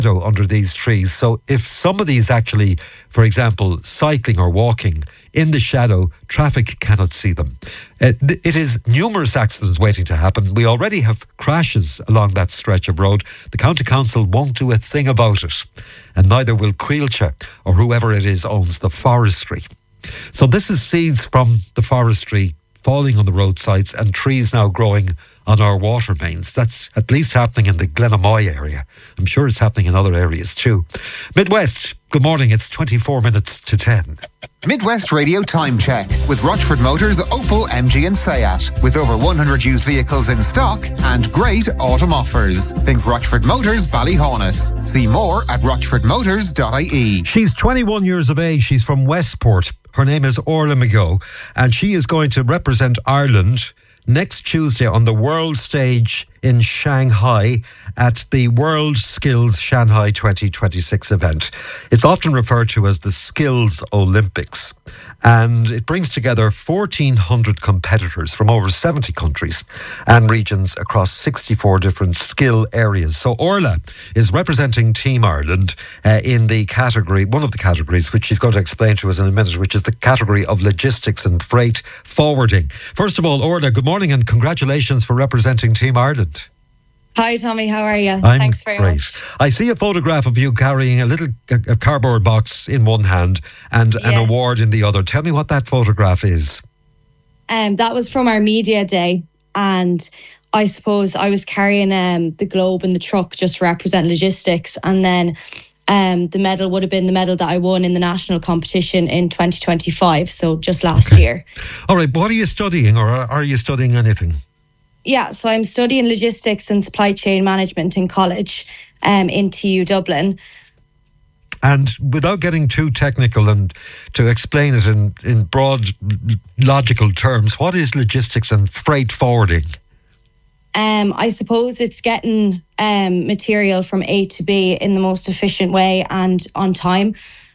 under these trees. So if somebody's actually, for example, cycling or walking in the shadow, traffic cannot see them. It is numerous accidents waiting to happen. We already have crashes along that stretch of road. The County Council won't do a thing about it, and neither will Coillte or whoever it is owns the forestry. So this is seeds from the forestry falling on the roadsides and trees now growing on our water mains. That's at least happening in the Glenamoy area. I'm sure it's happening in other areas too. Midwest, good morning. It's 24 minutes to 10. Midwest Radio Time Check with Rochford Motors, Opel, MG and Seat. With over 100 used vehicles in stock and great autumn offers. Think Rochford Motors, Ballyhaunis. See more at rochfordmotors.ie. She's 21 years of age. She's from Westport. Her name is Orla McGough, and she is going to represent Ireland next Tuesday on the world stage in Shanghai at the World Skills Shanghai 2026 event. It's often referred to as the Skills Olympics, and it brings together 1,400 competitors from over 70 countries and regions across 64 different skill areas. So Orla is representing Team Ireland in the category, one of the categories, which she's going to explain to us in a minute, which is the category of logistics and freight forwarding. First of all, Orla, good morning and congratulations for representing Team Ireland. Hi Tommy, how are you? Thanks very much. I see a photograph of you carrying a little cardboard box in one hand and an award in the other. Tell me what that photograph is. That was from our media day, and I suppose I was carrying the globe in the truck just to represent logistics, and then the medal would have been the medal that I won in the national competition in 2025, so just last year. All right, what are you studying, or are you studying anything? Yeah, so I'm studying logistics and supply chain management in college in TU Dublin. And without getting too technical and to explain it in broad logical terms, what is logistics and freight forwarding? I suppose it's getting material from A to B in the most efficient way and on time.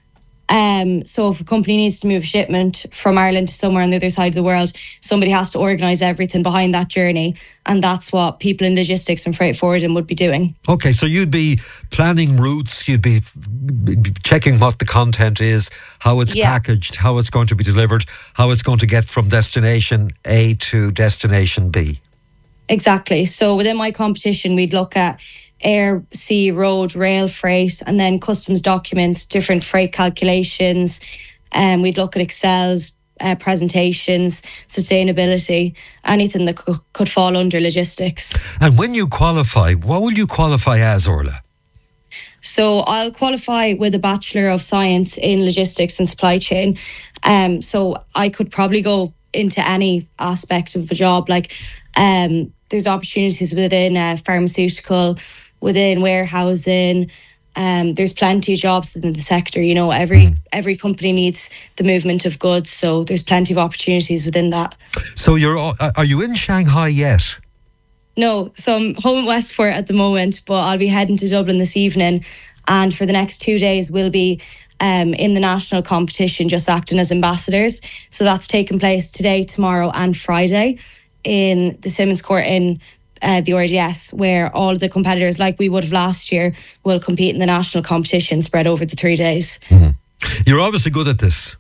So if a company needs to move a shipment from Ireland to somewhere on the other side of the world, somebody has to organise everything behind that journey, and that's what people in logistics and freight forwarding would be doing. Okay, so you'd be planning routes, you'd be checking what the content is, how it's packaged, how it's going to be delivered, how it's going to get from destination A to destination B. Exactly. So within my competition, we'd look at air, sea, road, rail freight, and then customs documents, different freight calculations. We'd look at Excel's presentations, sustainability, anything that could fall under logistics. And when you qualify, what will you qualify as, Orla? So I'll qualify with a Bachelor of Science in Logistics and Supply Chain. So I could probably go into any aspect of a job. Like there's opportunities within pharmaceutical, within warehousing. There's plenty of jobs in the sector. You know, every company needs the movement of goods, so there's plenty of opportunities within that. So are you in Shanghai yet? No, so I'm home in Westport at the moment, but I'll be heading to Dublin this evening, and for the next 2 days we'll be in the national competition, just acting as ambassadors. So that's taking place today, tomorrow and Friday in the Simmons Court in the RDS, where all of the competitors, like we would have last year, will compete in the national competition spread over the 3 days. Mm-hmm. You're obviously good at this.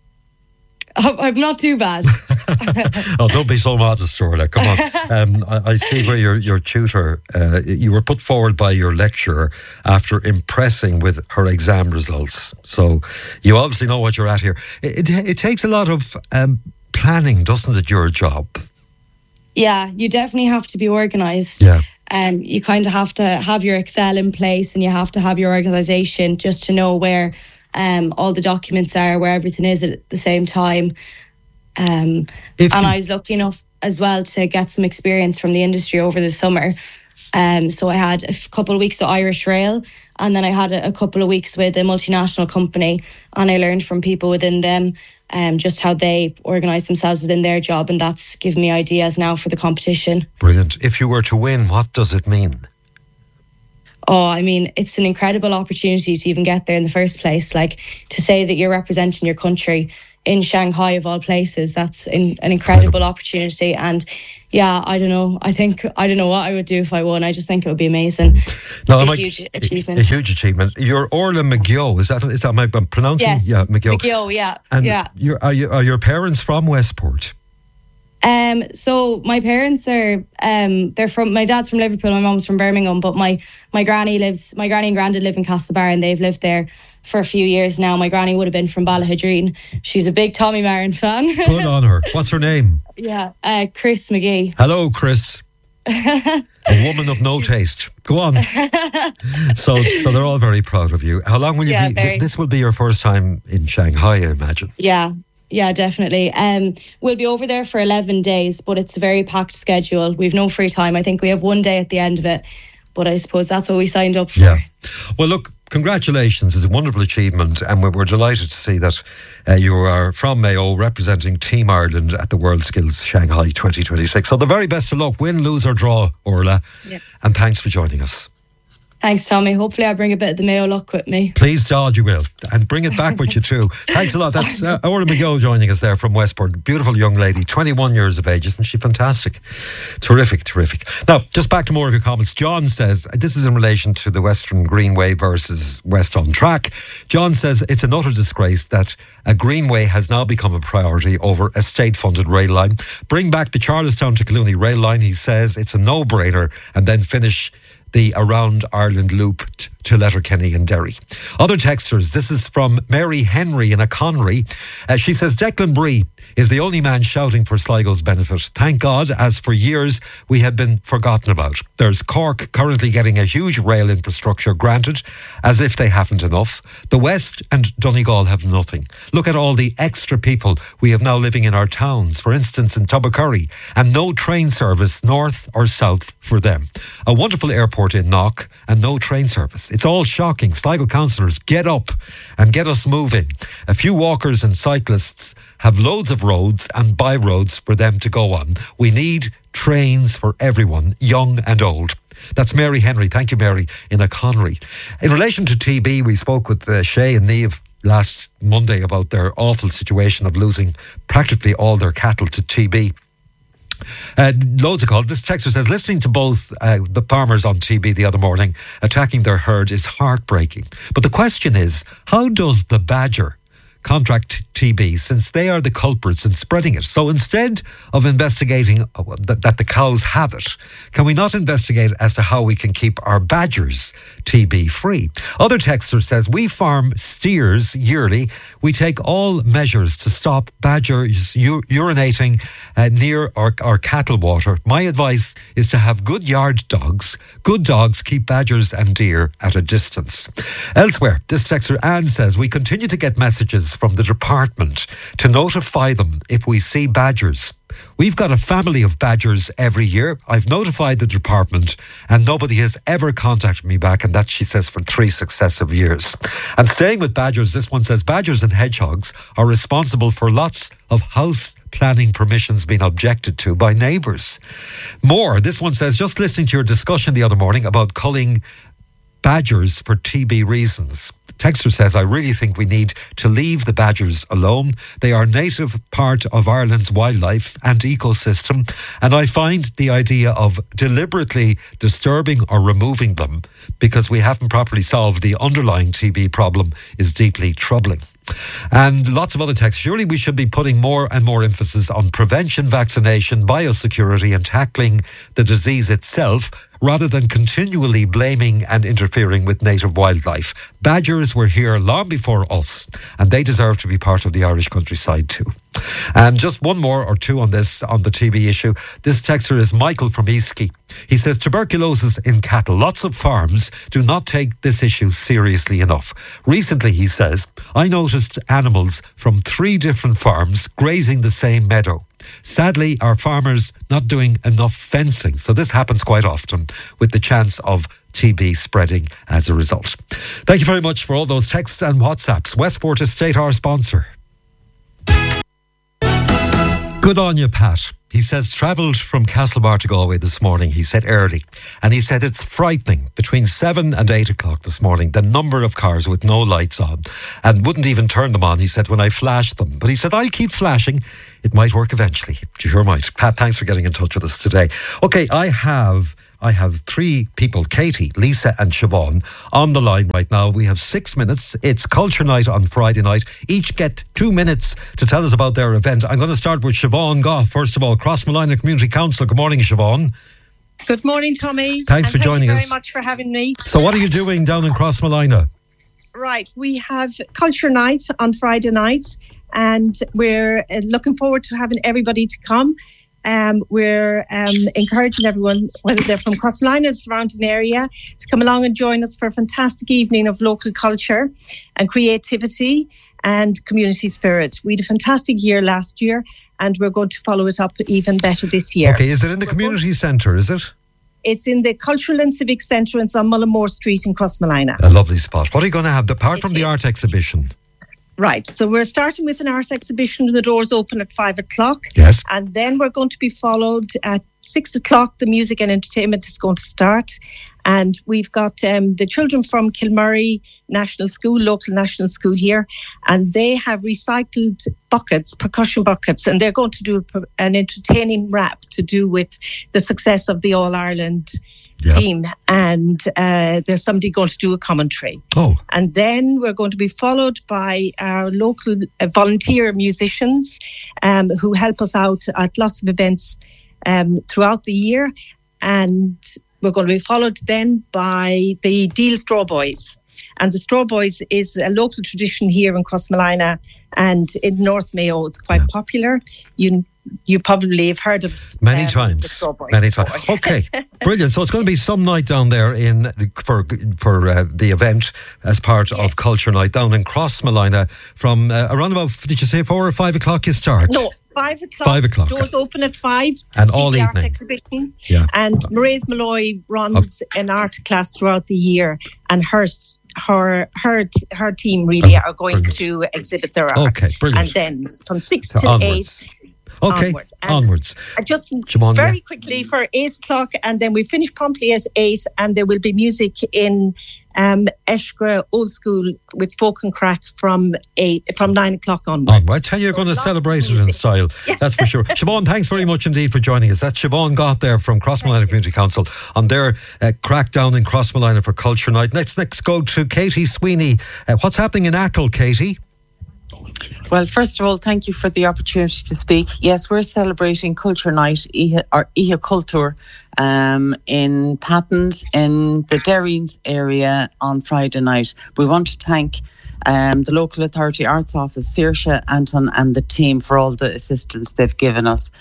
I'm not too bad. Oh, don't be so modest, Orla. Come on. I see where your tutor, you were put forward by your lecturer after impressing with her exam results. So you obviously know what you're at here. It takes a lot of planning, doesn't it, your job? Yeah, you definitely have to be organised. Yeah. You kind of have to have your Excel in place, and you have to have your organisation just to know where all the documents are, where everything is at the same time. And I was lucky enough as well to get some experience from the industry over the summer. So I had a couple of weeks at Irish Rail, and then I had a couple of weeks with a multinational company, and I learned from people within them just how they organise themselves within their job, and that's given me ideas now for the competition. Brilliant. If you were to win, what does it mean? I mean, it's an incredible opportunity to even get there in the first place. Like, to say that you're representing your country in Shanghai of all places, that's an incredible opportunity. And yeah, I don't know what I would do if I won. I just think it would be amazing. No, a huge achievement. A huge achievement. You're Orla McGill. Is that I'm pronouncing? Yes. Yeah, McGill. McGill, yeah. And yeah. Are your parents from Westport? So my parents are my dad's from Liverpool, my mum's from Birmingham, but my granny and granddad live in Castlebar, and they've lived there for a few years now. My granny would have been from Ballahadreen. She's a big Tommy Marin fan. Good on her. What's her name? Yeah, Chris McGee. Hello, Chris. A woman of no taste. Go on. So they're all very proud of you. How long will you be? Very. This will be your first time in Shanghai, I imagine. Yeah, definitely. We'll be over there for 11 days, but it's a very packed schedule. We've no free time. I think we have one day at the end of it, but I suppose that's what we signed up for. Yeah. Well, look, congratulations. It's a wonderful achievement, and we're delighted to see that you are from Mayo representing Team Ireland at the WorldSkills Shanghai 2026. So the very best of luck, win, lose or draw, Orla. Yeah. And thanks for joining us. Thanks, Tommy. Hopefully I bring a bit of the Mayo luck with me. Please, God, you will. And bring it back with you too. Thanks a lot. That's Orla McGill joining us there from Westport. Beautiful young lady, 21 years of age. Isn't she fantastic? Terrific. Now, just back to more of your comments. John says, this is in relation to the Western Greenway versus West on Track. John says, it's an utter disgrace that a Greenway has now become a priority over a state-funded rail line. Bring back the Charlestown to Clooney rail line. He says it's a no-brainer, and then finish the Around Ireland loop to Letterkenny and Derry. Other texters, this is from Mary Henry in Conry. She says, Declan Bree is the only man shouting for Sligo's benefit. Thank God, as for years we had been forgotten about. There's Cork currently getting a huge rail infrastructure granted, as if they haven't enough. The West and Donegal have nothing. Look at all the extra people we have now living in our towns, for instance in Tubbercurry, and no train service north or south for them. A wonderful airport in Knock and no train service. It's all shocking. Sligo councillors, get up and get us moving. A few walkers and cyclists have loads of roads and by-roads for them to go on. We need trains for everyone, young and old. That's Mary Henry. Thank you, Mary, in Conry. In relation to TB, we spoke with Shay and Niamh last Monday about their awful situation of losing practically all their cattle to TB. Loads of calls. This texter says, listening to both the farmers on TB the other morning attacking their herd is heartbreaking. But the question is, how does the badger contract TB, since they are the culprits in spreading it? So instead of investigating that the cows have it, can we not investigate as to how we can keep our badgers TB free? Other texter says, we farm steers yearly. We take all measures to stop badgers urinating near our cattle water. My advice is to have good yard dogs. Good dogs keep badgers and deer at a distance. Elsewhere, this texter Anne says, we continue to get messages from the department to notify them if we see badgers. We've got a family of badgers every year. I've notified the department and nobody has ever contacted me back, and that, she says, for 3 successive years. And staying with badgers, this one says, badgers and hedgehogs are responsible for lots of house planning permissions being objected to by neighbours. More, this one says, just listening to your discussion the other morning about culling badgers for TB reasons. Texter says, I really think we need to leave the badgers alone. They are a native part of Ireland's wildlife and ecosystem, and I find the idea of deliberately disturbing or removing them because we haven't properly solved the underlying TB problem is deeply troubling. And lots of other texts. Surely we should be putting more and more emphasis on prevention, vaccination, biosecurity and tackling the disease itself, rather than continually blaming and interfering with native wildlife. Badgers were here long before us, and they deserve to be part of the Irish countryside too. And just one more or two on this, on the TB issue. This texter is Michael from Eastkey. He says, tuberculosis in cattle. Lots of farms do not take this issue seriously enough. Recently, he says, I noticed animals from 3 different farms grazing the same meadow. Sadly, our farmers not doing enough fencing. So this happens quite often, with the chance of TB spreading as a result. Thank you very much for all those texts and WhatsApps. Westport Estate, our sponsor. Good on you, Pat. He says travelled from Castlebar to Galway this morning. He said early. And he said it's frightening between 7 and 8 o'clock this morning, the number of cars with no lights on and wouldn't even turn them on, he said, when I flashed them. But he said, I'll keep flashing. It might work eventually. You sure might. Pat, thanks for getting in touch with us today. Okay, I have 3 people, Katie, Lisa and Siobhan, on the line right now. We have 6 minutes. It's Culture Night on Friday night. Each get 2 minutes to tell us about their event. I'm going to start with Siobhan Goff. First of all, Crossmolina Community Council. Good morning, Siobhan. Good morning, Tommy. Thanks for joining us. Thank you very much for having me. So what are you doing down in Crossmolina? Right, we have Culture Night on Friday night, and we're looking forward to having everybody to come. We're encouraging everyone, whether they're from Crossmolina and surrounding area, to come along and join us for a fantastic evening of local culture and creativity and community spirit. We had a fantastic year last year, and we're going to follow it up even better this year. Okay, is it in the community centre, is it? It's in the Cultural and Civic Centre. It's on Mullimore Street in Crossmolina. A lovely spot. What are you going to have, apart from the art exhibition? Right, so we're starting with an art exhibition. The doors open at 5 o'clock. Yes. And then we're going to be followed at 6 o'clock. The music and entertainment is going to start. And we've got the children from Kilmurray National School, local national school here, and they have recycled buckets, percussion buckets, and they're going to do an entertaining rap to do with the success of the All-Ireland team, and there's somebody going to do a commentary. And then we're going to be followed by our local volunteer musicians who help us out at lots of events throughout the year, and we're going to be followed then by the Deal Straw Boys. And the Straw Boys is a local tradition here in Crossmolina and in North Mayo. It's quite popular. You probably have heard of many times. Okay, brilliant. So it's going to be some night down there for the event as part of Culture Night down in Crossmolina from around about, did you say 4 or 5 o'clock you start? No, 5 o'clock. 5 o'clock. Doors open at 5 to and see all the evening. Art exhibition. And Mairead Malloy runs an art class throughout the year, and her team really are going to exhibit their art. Okay, brilliant. And then from 6 till 8. Okay, onwards. Just very quickly for 8 o'clock, and then we finish promptly at 8, and there will be music in Eshgra Old School with folk and crack from 9 o'clock onwards. I tell you, you're going to celebrate it in style. That's for sure. Siobhan, thanks very much indeed for joining us. That's Siobhan Goff there from Crossmolina Community Council on their crackdown in Crossmolina for Culture Night. Let's next go to Katie Sweeney. What's happening in Achill, Katie? Well, first of all, thank you for the opportunity to speak. Yes, we're celebrating Culture Night, Ihe Culture, in Pattons in the Derrines area on Friday night. We want to thank the local authority arts office, Saoirse, Anton and the team for all the assistance they've given us.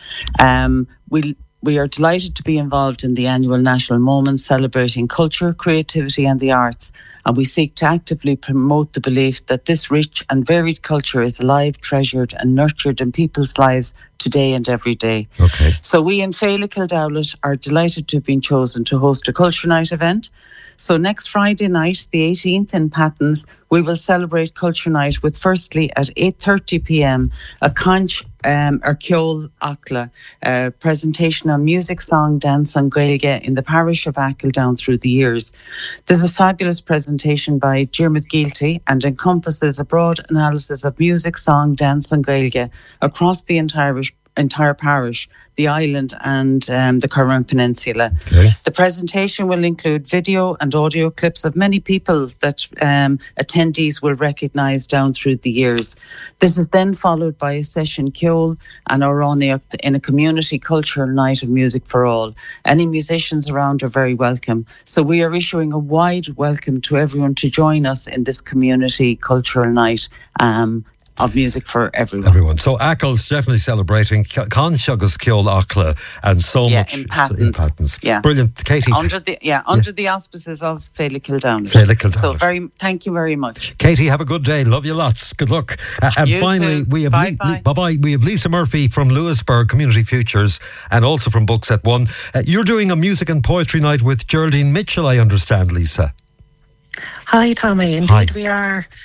We are delighted to be involved in the annual National Moment celebrating culture, creativity and the arts, and we seek to actively promote the belief that this rich and varied culture is alive, treasured and nurtured in people's lives today and every day. Okay. So we in Féile Kildowlet are delighted to have been chosen to host a Culture Night event. So next Friday night, the 18th in Pattons, we will celebrate Culture Night with firstly at 8:30 p.m. a Conch or Ceol Acla presentation on music, song, dance and Gaeilge in the parish of Achill down through the years. There's a fabulous presentation by Diarmuid Geilty and encompasses a broad analysis of music, song, dance and Gaeilge across the entire parish, the island and the Curran Peninsula. Okay. The presentation will include video and audio clips of many people that attendees will recognise down through the years. This is then followed by a session Ceol and Oránaíocht in a community cultural night of music for all. Any musicians around are very welcome. So we are issuing a wide welcome to everyone to join us in this community cultural night of music for everyone. So Achill's definitely celebrating Conch agus Ceol Acla and so much in Pattons. Yeah. Brilliant, Katie. Under the auspices of Féile Kildowlet. So thank you very much. Katie, have a good day. Love you lots. Good luck. And you finally, too. we have Bye-bye. We have Lisa Murphy from Lewisburg Community Futures and also from Books at One. You're doing a music and poetry night with Geraldine Mitchell, I understand, Lisa. Hi, Tommy. Indeed, we are.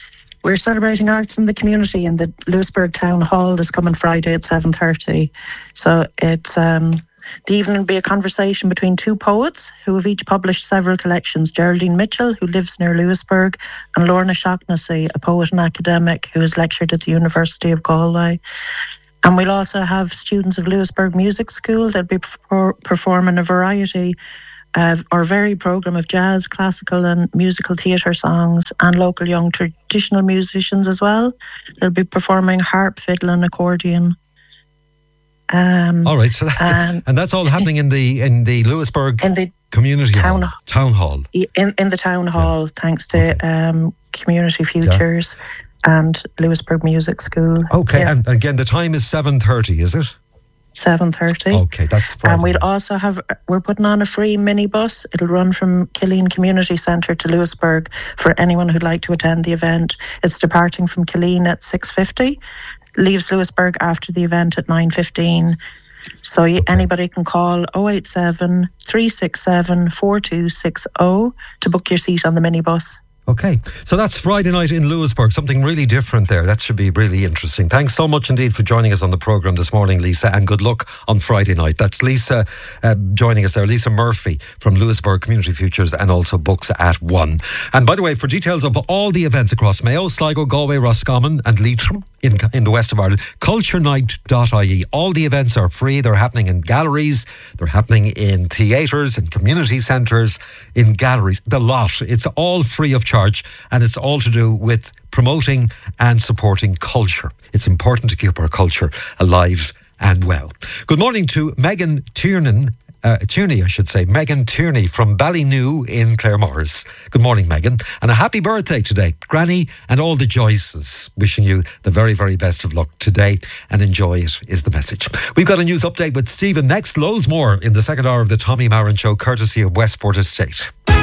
we're celebrating arts in the community in the Lewisburg Town Hall this coming Friday at 7:30. So it's the evening will be a conversation between two poets who have each published several collections. Geraldine Mitchell, who lives near Lewisburg, and Lorna Shaughnessy, a poet and academic who has lectured at the University of Galway. And we'll also have students of Lewisburg Music School. They'll be performing a variety of our varied programme of jazz, classical and musical theatre songs, and local young traditional musicians as well. They'll be performing harp, fiddle and accordion. All right, so and that's all happening in the Lewisburg community town hall. In the town hall, thanks to Community Futures and Lewisburg Music School. Okay, and again, the time is 7:30, is it? 7:30. Okay, that's Friday. And we'll also we're putting on a free minibus. It'll run from Killeen Community Centre to Lewisburg for anyone who'd like to attend the event. It's departing from Killeen at 6:50. Leaves Lewisburg after the event at 9:15. So anybody can call 087 367 4260 to book your seat on the minibus. Okay, so that's Friday night in Lewisburg, something really different there. That should be really interesting. Thanks so much indeed for joining us on the programme this morning, Lisa, and good luck on Friday night. That's Lisa joining us there, Lisa Murphy from Lewisburg Community Futures, and also Books at 1. And by the way, for details of all the events across Mayo, Sligo, Galway, Roscommon and Leitrim in the west of Ireland, culturenight.ie. All the events are free. They're happening in galleries, they're happening in theatres, in community centres, in galleries, the lot. It's all free of charge, and it's all to do with promoting and supporting culture. It's important to keep our culture alive and well. Good morning to Megan Tierney, Megan Tierney from Ballynew in Claremorris. Good morning, Megan, and a happy birthday today, Granny and all the Joyces. Wishing you the very, very best of luck today, and enjoy it is the message. We've got a news update with Stephen next. Loads more in the second hour of the Tommy Marin Show, courtesy of Westport Estate.